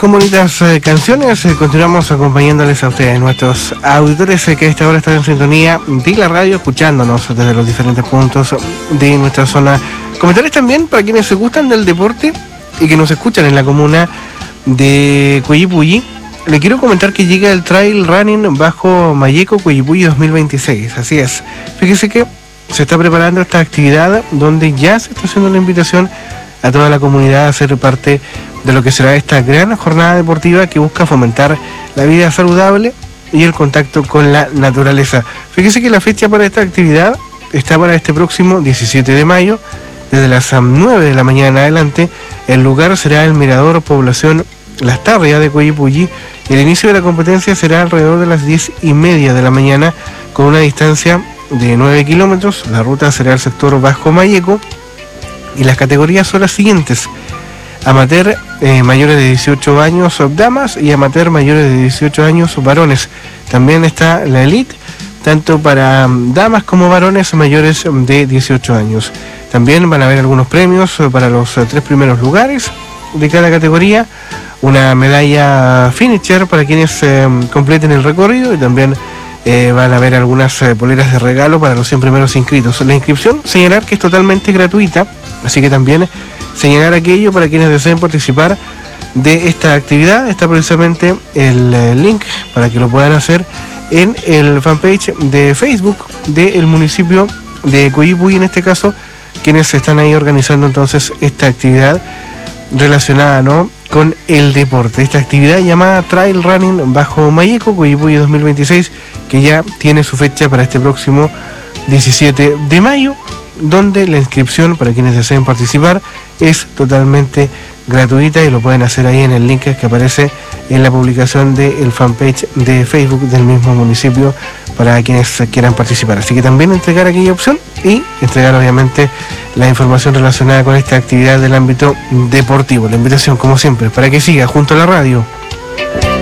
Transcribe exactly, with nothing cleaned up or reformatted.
con bonitas eh, canciones, eh, continuamos acompañándoles a ustedes, nuestros auditores eh, que a esta hora están en sintonía de la radio, escuchándonos desde los diferentes puntos de nuestra zona. Comentarles también para quienes se gustan del deporte y que nos escuchan en la comuna de Coyipulli, le quiero comentar que llega el Trail Running Bajo Mayeco Coyipulli dos mil veintiséis. Así es, fíjese que se está preparando esta actividad donde ya se está haciendo la invitación a toda la comunidad a ser parte de lo que será esta gran jornada deportiva que busca fomentar la vida saludable y el contacto con la naturaleza. Fíjese que la fecha para esta actividad está para este próximo diecisiete de mayo, desde las nueve de la mañana en adelante. El lugar será el Mirador Población Las Tarrias de Coyipulli y el inicio de la competencia será alrededor de las diez y media de la mañana con una distancia de nueve kilómetros. La ruta será el sector Bajo Mayeco y las categorías son las siguientes: amateur eh, mayores de dieciocho años damas y amateur mayores de dieciocho años varones. También está la elite, tanto para damas como varones mayores de dieciocho años. También van a haber algunos premios para los tres primeros lugares de cada categoría, una medalla finisher para quienes eh, completen el recorrido y también eh, van a haber algunas eh, poleras de regalo para los cien primeros inscritos. La inscripción, señalar que es totalmente gratuita, así que también señalar aquello para quienes deseen participar de esta actividad. Está precisamente el eh, link para que lo puedan hacer en el fanpage de Facebook del municipio de Coyipulli, en este caso, quienes están ahí organizando entonces esta actividad relacionada, ¿no?, con el deporte. Esta actividad llamada Trail Running Bajo Mayeco Coyipulli dos mil veintiséis, que ya tiene su fecha para este próximo diecisiete de mayo, donde la inscripción para quienes deseen participar es totalmente gratuita y lo pueden hacer ahí en el link que aparece en la publicación del fanpage de Facebook del mismo municipio para quienes quieran participar. Así que también entregar aquella opción y entregar obviamente la información relacionada con esta actividad del ámbito deportivo. La invitación, como siempre, para que siga junto a la radio.